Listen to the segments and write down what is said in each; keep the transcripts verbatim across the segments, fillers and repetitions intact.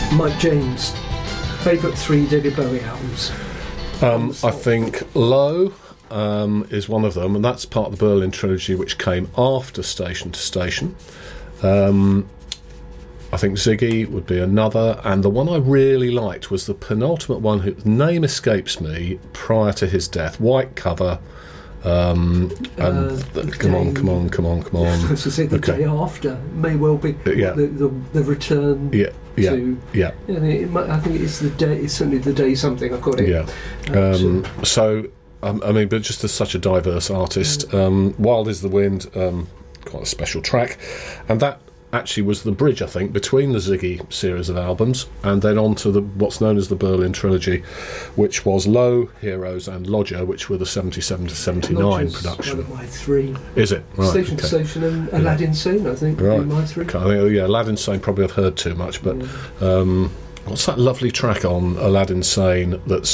Mike James, favourite three David Bowie albums? Um, I think Low um, is one of them, and that's part of the Berlin trilogy, which came after Station to Station. Um, I think Ziggy would be another, and the one I really liked was the penultimate one, whose name escapes me, prior to his death. White cover. Um, and Uh, the, the come on, day- come on, come on, come on. I was to say the Okay. day after may well be Yeah. the, the the return Yeah, yeah, to. yeah, Yeah, it might, I think it's the day. It's certainly the day something. I've got it. yeah. Uh, Um, so, um, I mean, but just as such a diverse artist, um, Wild is the Wind, um, quite a special track, and that actually was the bridge, I think, between the Ziggy series of albums and then on to the what's known as the Berlin trilogy, which was Low, Heroes and Lodger, which were the seventy-seven to seventy-nine Lodger's production. One of my three. Is it? Right, Station to okay. Station and Aladdin Sane, I think, would Right. be my three. Okay, I think, yeah, Aladdin Sane probably I've heard too much, but um, what's that lovely track on Aladdin Sane that's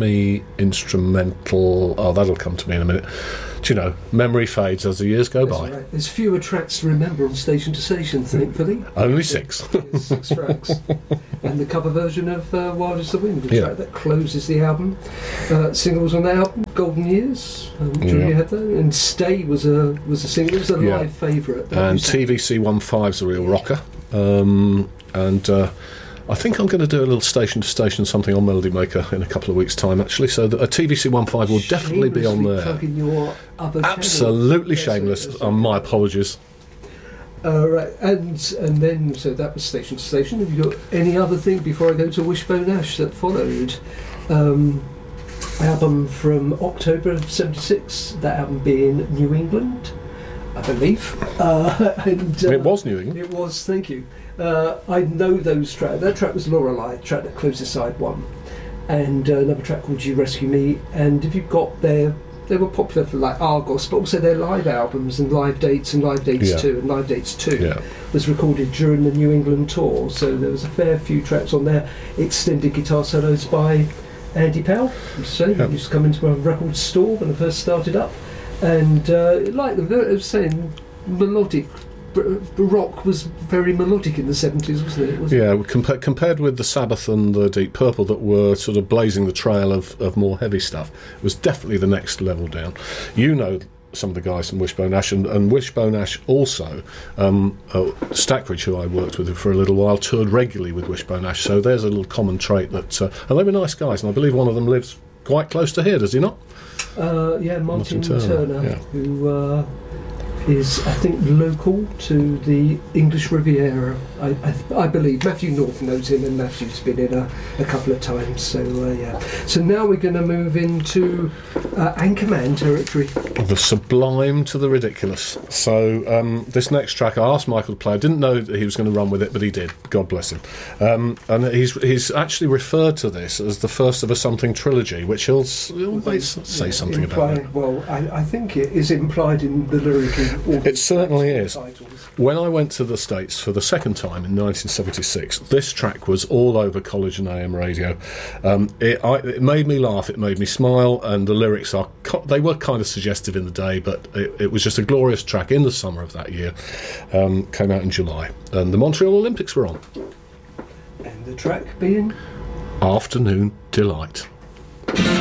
semi-instrumental? Oh, that'll come to me in a minute. Do you know, memory fades as the years go That's by. all right. There's fewer tracks to remember on Station to Station, thankfully. Only six. There's six tracks. And the cover version of uh, Wild is the Wind, the Yeah. track that closes the album. Uh, singles on that album, Golden Years, um, Julia Yeah. had that, and Stay was a was a single. It was a Yeah. live favourite. And T V C fifteen's a real rocker. Um, and uh, I think I'm going to do a little Station to Station something on Melody Maker in a couple of weeks' time, actually. So the, a T V C fifteen will definitely be on Shamelessly there. plugging your other channel. Absolutely Yes, shameless. yes, Um, my apologies. Uh, right, and and then so that was Station to Station. Have you got any other thing before I go to Wishbone Ash that followed? Um, album from October of seventy-six. That album being New England, I believe. Uh, and uh, It was New England. It was. Thank you. Uh, I know those tracks. That track was Lorelei, track that closes side one, and uh, another track called You Rescue Me. And if you've got their, they were popular for like Argos, but also their live albums and Live Dates and Live Dates Yeah. two and Live Dates two Yeah. was recorded during the New England tour. So there was a fair few tracks on there. Extended guitar solos by Andy Powell. So Yeah. he used to come into a record store when I first started up, and uh, like the I was saying, melodic. Br- rock was very melodic in the seventies, wasn't it? Wasn't Yeah, compa- compared with the Sabbath and the Deep Purple that were sort of blazing the trail of, of more heavy stuff, it was definitely the next level down. You know some of the guys from Wishbone Ash, and, and Wishbone Ash also, um, uh, Stackbridge, who I worked with for a little while, toured regularly with Wishbone Ash, so there's a little common trait that, uh, and they were nice guys, and I believe one of them lives quite close to here, does he not? Uh, yeah, Martin, Martin Turner, Turner, yeah. who uh, is, I think, local to the English Riviera. I, I, I believe Matthew North knows him, and Matthew's been in a, a couple of times. So uh, yeah. So now we're going to move into uh, Anchorman territory. The sublime to the ridiculous. So um, this next track, I asked Michael to play. I didn't know that he was going to run with it, but he did. God bless him. Um, and he's he's actually referred to this as the first of a something trilogy, which he'll, s- he'll always say Yeah, something implied, about it. Well, I, I think it is implied in the lyric. In all It certainly is. titles. When I went to the States for the second time in nineteen seventy-six, this track was all over college and A M radio. Um, it, I, it made me laugh, it made me smile, and the lyrics are co- they were kind of suggestive in the day, but it, it was just a glorious track in the summer of that year. Um, came out in July, and the Montreal Olympics were on. And the track being. Afternoon Delight.